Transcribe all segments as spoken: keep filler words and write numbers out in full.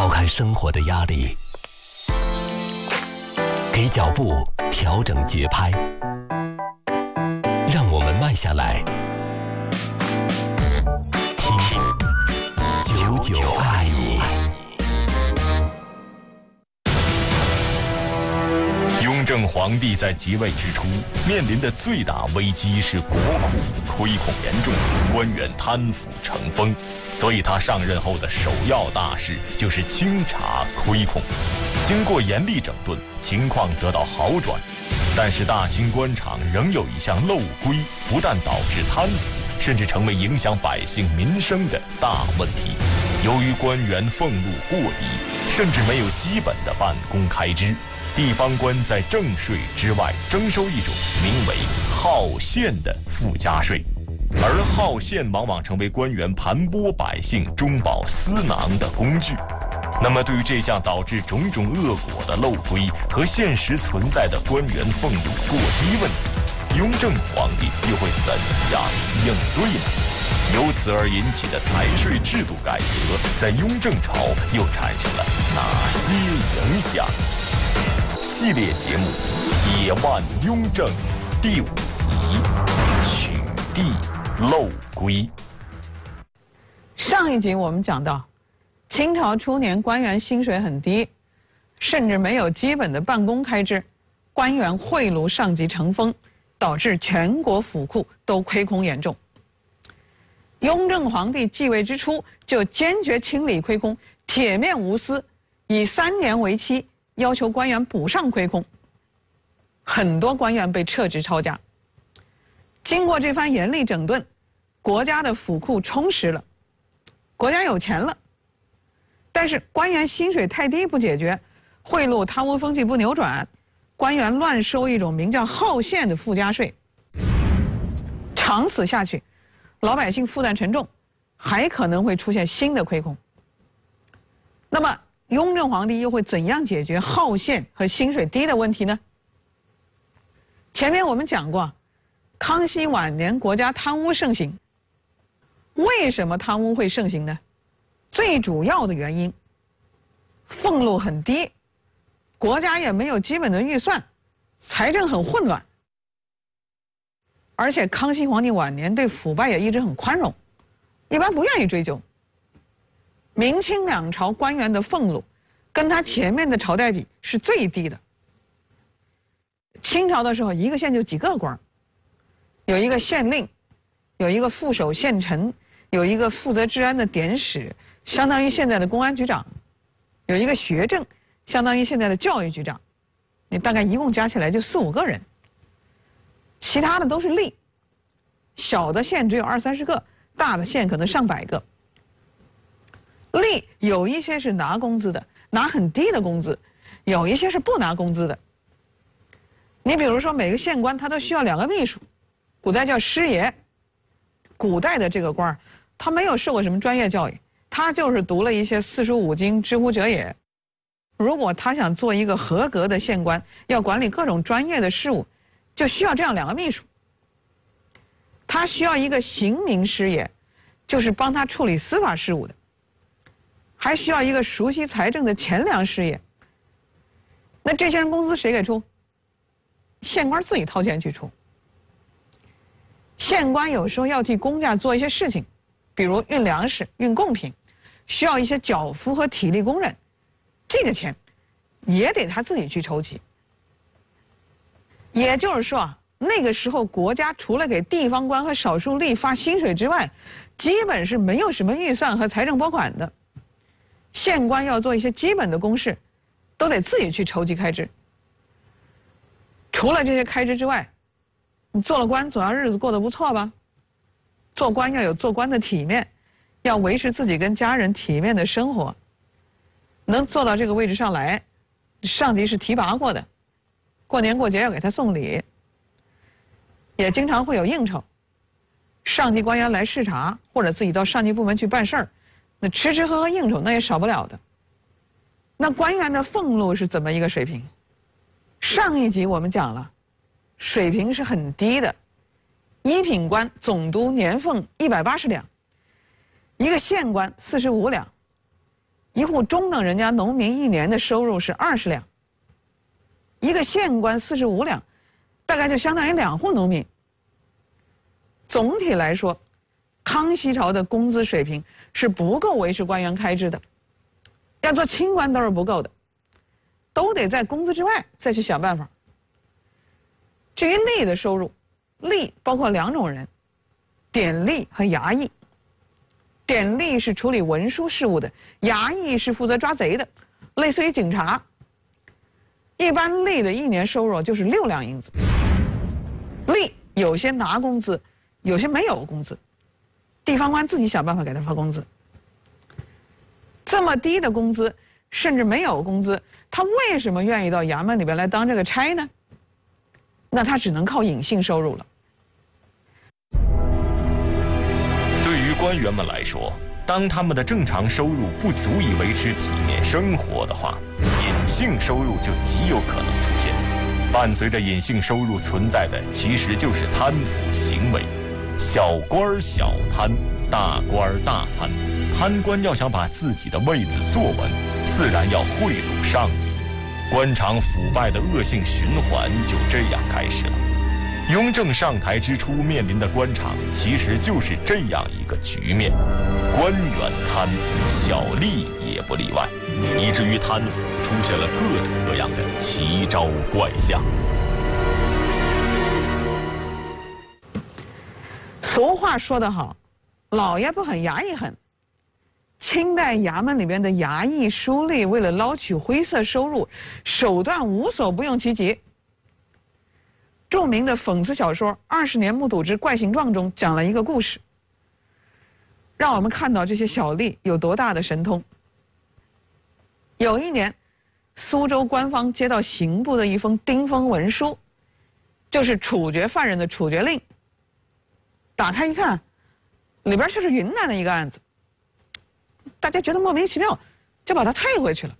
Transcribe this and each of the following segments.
抛开生活的压力，给脚步调整节拍，让我们慢下来，听九九爱你。 雍正皇帝在即位之初，面临的最大危机是国库亏空严重，官员贪腐成风，所以他上任后的首要大事就是清查亏空。经过严厉整顿，情况得到好转，但是大清官场仍有一项漏规，不但导致贪腐，甚至成为影响百姓民生的大问题。由于官员俸禄过低，甚至没有基本的办公开支，地方官在正税之外征收一种名为号线的附加税，而号线往往成为官员盘剥百姓、中饱私囊的工具。那么对于这项导致种种恶果的漏规和现实存在的官员俸禄过低问题，雍正皇帝又会怎样应对呢？由此而引起的财税制度改革，在雍正朝又产生了哪些影响？系列节目《铁腕雍正》第五集取缔漏规。 上一集我们讲到，清朝初年官员薪水很低，甚至没有基本的办公开支，官员贿赂上级成风，导致全国府库都亏空严重。雍正皇帝继位之初就坚决清理亏空，铁面无私，以三年为期，要求官员补上亏空。很多官员被撤职抄家。经过这番严厉整顿，国家的府库充实了，国家有钱了。但是官员薪水太低不解决，贿赂贪污风气不扭转，官员乱收一种名叫号线的附加税，长此下去，老百姓负担沉重，还可能会出现新的亏空。那么雍正皇帝又会怎样解决号线和薪水低的问题呢？前面我们讲过，康熙晚年国家贪污盛行。为什么贪污会盛行呢？最主要的原因，俸禄很低，国家也没有基本的预算，财政很混乱。而且康熙皇帝晚年对腐败也一直很宽容，一般不愿意追究。明清两朝官员的俸禄跟他前面的朝代比是最低的。清朝的时候，一个县就几个官，有一个县令，有一个副守县丞，有一个负责治安的典史，相当于现在的公安局长，有一个学政，相当于现在的教育局长。你大概一共加起来就四五个人，其他的都是吏。小的县只有二三十个，大的县可能上百个。吏有一些是拿工资的，拿很低的工资，有一些是不拿工资的。你比如说每个县官他都需要两个秘书，古代叫师爷。古代的这个官他没有受过什么专业教育，他就是读了一些四书五经，知乎者也。如果他想做一个合格的县官，要管理各种专业的事务，就需要这样两个秘书。他需要一个刑名师爷，就是帮他处理司法事务的，还需要一个熟悉财政的钱粮师爷。那这些人工资谁给出？县官自己掏钱去出。县官有时候要替公家做一些事情，比如运粮食、运贡品，需要一些脚夫和体力工人，这个钱也得他自己去筹集。也就是说啊，那个时候国家除了给地方官和少数吏发薪水之外，基本是没有什么预算和财政拨款的。县官要做一些基本的公事，都得自己去筹集开支。除了这些开支之外，你做了官总要日子过得不错吧？做官要有做官的体面，要维持自己跟家人体面的生活。能做到这个位置上来，上级是提拔过的，过年过节要给他送礼，也经常会有应酬。上级官员来视察，或者自己到上级部门去办事儿，那吃吃喝喝应酬那也少不了的。那官员的俸禄是怎么一个水平？上一集我们讲了，水平是很低的。一品官总督年俸一百八十两，一个县官四十五两， 一户中等人家农民一年的收入是二十两，一个县官四十五两，大概就相当于两户农民。总体来说，康熙朝的工资水平是不够维持官员开支的，要做清官都是不够的，都得在工资之外再去想办法。至于吏的收入，吏包括两种人，典吏和衙役。典吏是处理文书事务的，衙役是负责抓贼的，类似于警察。一般吏的一年收入就是六两银子。吏有些拿工资，有些没有工资，地方官自己想办法给他发工资。这么低的工资，甚至没有工资，他为什么愿意到衙门里边来当这个差呢？那他只能靠隐性收入了。 对于官员们来说，当他们的正常收入不足以维持体面生活的话，隐性收入就极有可能出现。伴随着隐性收入存在的，其实就是贪腐行为。小官小贪，大官大贪。贪官要想把自己的位子坐稳，自然要贿赂上级。官场腐败的恶性循环就这样开始了。雍正上台之初面临的官场，其实就是这样一个局面：官员贪，小吏也不例外，以至于贪腐出现了各种各样的奇招怪象。 俗话说得好，老爷不狠，衙役狠。清代衙门里边的衙役书吏为了捞取灰色收入，手段无所不用其极。著名的讽刺小说《二十年目睹之怪形状》中讲了一个故事，让我们看到这些小吏有多大的神通。有一年，苏州官方接到刑部的一封丁封文书，就是处决犯人的处决令。打开一看，里边就是云南的一个案子。大家觉得莫名其妙，就把它退回去了。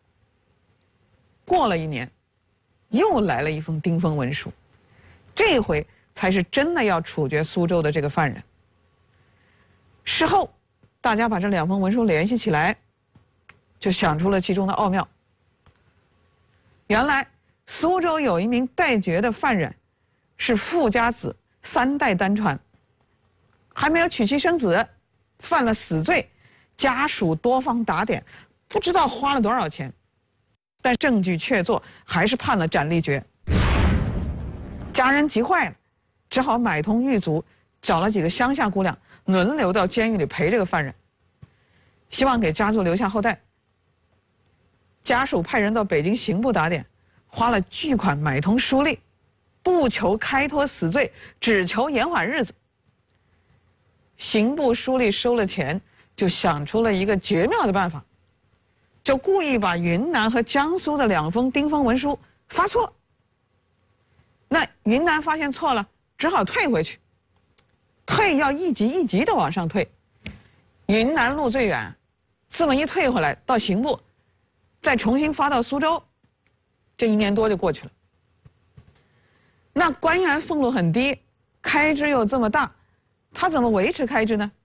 过了一年，又来了一封丁封文书，这回才是真的要处决苏州的这个犯人。事后，大家把这两封文书联系起来，就想出了其中的奥妙。原来，苏州有一名待决的犯人，是富家子，三代单传，还没有娶妻生子，犯了死罪，家属多方打点，不知道花了多少钱，但证据确凿，还是判了斩立决。家人急坏了，只好买通狱卒，找了几个乡下姑娘，轮流到监狱里陪这个犯人，希望给家族留下后代。家属派人到北京刑部打点，花了巨款买通书吏，不求开脱死罪，只求延缓日子。刑部书吏收了钱，就想出了一个绝妙的办法，就故意把云南和江苏的两封丁封文书发错。那云南发现错了，只好退回去，退要一级一级的往上退。云南路最远，这么一退回来到刑部，再重新发到苏州，这一年多就过去了。那官员俸禄很低，开支又这么大，他怎么维持开支呢？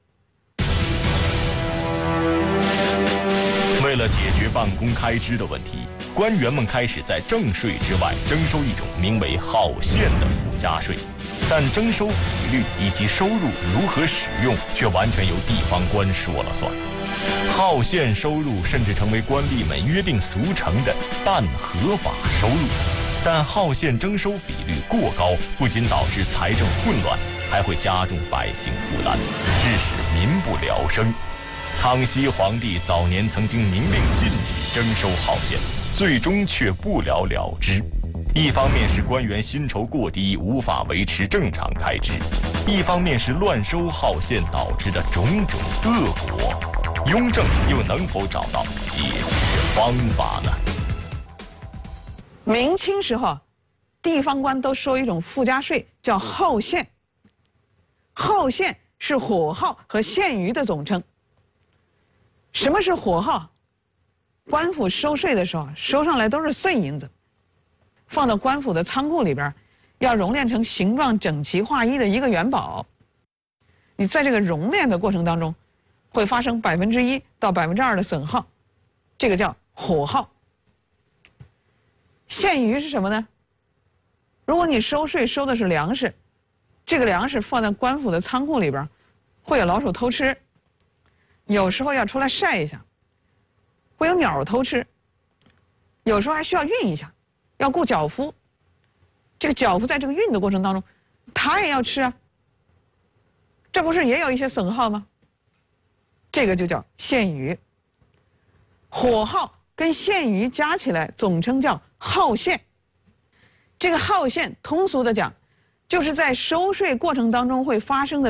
为了解决办公开支的问题，官员们开始在正税之外征收一种名为号线的附加税，但征收比率以及收入如何使用，却完全由地方官说了算。号线收入甚至成为官吏们约定俗成的半合法收入，但号线征收比率过高，不仅导致财政混乱，还会加重百姓负担，致使民不聊生。康熙皇帝早年曾经明令禁止征收号线，最终却不了了之。一方面是官员薪酬过低，无法维持正常开支；一方面是乱收号线导致的种种恶果。雍正又能否找到解决方法呢？ 明清时候，地方官都收一种附加税，叫号线。号线是火耗和线鱼的总称。什么是火耗？官府收税的时候，收上来都是碎银子，放到官府的仓库里边，要熔炼成形状整齐划一的一个元宝。你在这个熔炼的过程当中， 会发生百分之一到百分之二的损耗，这个叫火耗。现余是什么呢？如果你收税收的是粮食，这个粮食放在官府的仓库里边，会有老鼠偷吃，有时候要出来晒一下，会有鸟偷吃，有时候还需要运一下，要雇脚夫。这个脚夫在这个运的过程当中，他也要吃啊，这不是也有一些损耗吗？这个就叫现余。火耗跟现余加起来总称叫耗现。这个耗现通俗的讲，就是在收税过程当中会发生的